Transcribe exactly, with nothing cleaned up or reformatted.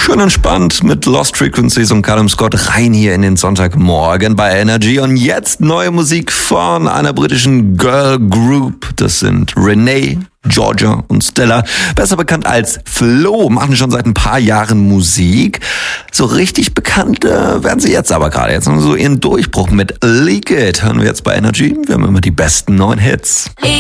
Schön entspannt mit Lost Frequencies und Callum Scott rein hier in den Sonntagmorgen bei Energy. Und jetzt neue Musik von einer britischen Girl Group. Das sind Renee, Georgia und Stella. Besser bekannt als Flo, machen schon seit ein paar Jahren Musik. So richtig bekannt äh, werden sie jetzt aber gerade. Jetzt haben sie so ihren Durchbruch mit Leak It. Hören wir jetzt bei Energy. Wir haben immer die besten neuen Hits. Leak